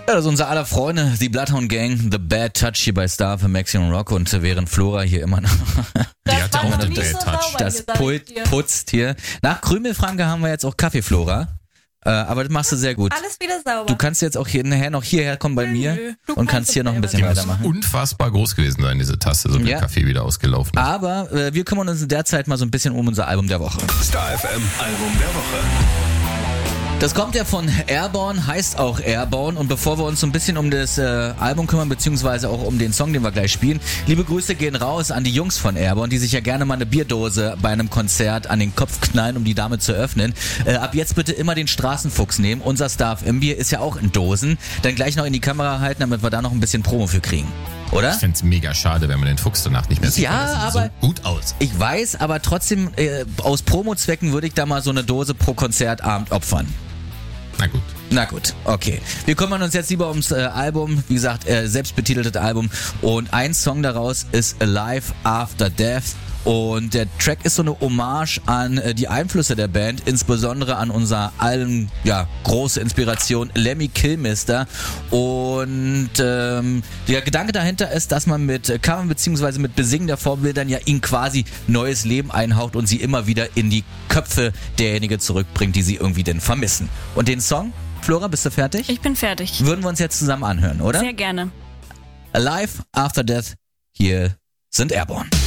Ja, das ist unser aller Freunde, die Bloodhound Gang, The Bad Touch hier bei Star für Maximum Rock und während Flora hier immer noch Die hat ja auch den nicht so Bad Touch. sauber. das Sag Pult ich dir. putzt hier. Nach Krümelfranke haben wir jetzt auch Kaffeeflora, aber das machst du sehr gut. Alles wieder sauber. Du kannst jetzt auch nachher noch hierher kommen bei mir Nö, du und kannst kannst hier es noch ein selber. bisschen Die muss weitermachen. unfassbar groß gewesen sein, diese Tasse, so wie Ja. der Kaffee wieder ausgelaufen ist. Aber wir kümmern uns in der Zeit mal so ein bisschen um unser Album der Woche. Star FM Album der Woche. Das kommt ja von Airborne, heißt auch Airborne. Und bevor wir uns so ein bisschen um das Album kümmern, beziehungsweise auch um den Song, den wir gleich spielen, liebe Grüße gehen raus an die Jungs von Airborne, die sich ja gerne mal eine Bierdose bei einem Konzert an den Kopf knallen, um die damit zu öffnen. Ab jetzt bitte immer den Straßenfuchs nehmen. Unser Star im Bier ist ja auch in Dosen. Dann gleich noch in die Kamera halten, damit wir da noch ein bisschen Promo für kriegen. Oder? Ich find's mega schade, wenn man den Fuchs danach nicht mehr sieht. Ja, weil der sieht aber- so gut aus. Ich weiß, aber trotzdem, aus Promo-Zwecken würde ich da mal so eine Dose pro Konzertabend opfern. Na gut. Na gut, okay. Wir kümmern uns jetzt lieber ums Album. Wie gesagt, selbstbetiteltes Album. Und ein Song daraus ist Alive After Death. Und der Track ist so eine Hommage an die Einflüsse der Band, insbesondere an unser allen, ja, große Inspiration Lemmy Kilmister. Und der Gedanke dahinter ist, dass man mit Covern bzw. mit Besingen der Vorbildern ja ihnen quasi neues Leben einhaucht und sie immer wieder in die Köpfe derjenigen zurückbringt, die sie irgendwie denn vermissen. Und den Song, Flora, bist du fertig? Ich bin fertig. Würden wir uns jetzt zusammen anhören, oder? Sehr gerne. Alive After Death, hier sind Airborne.